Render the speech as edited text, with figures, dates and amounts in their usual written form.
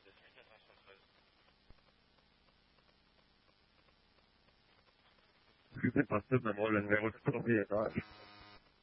¿Qué te pasó, mi amor? El negocio todavía, ¿sabes?